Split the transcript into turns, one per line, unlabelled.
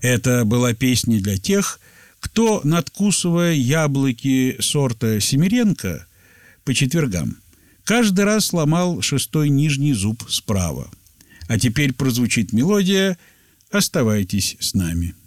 Это была песня для тех, кто, надкусывая яблоки сорта Семеренко по четвергам, каждый раз ломал 6-й нижний зуб справа. А теперь прозвучит мелодия «Оставайтесь с нами».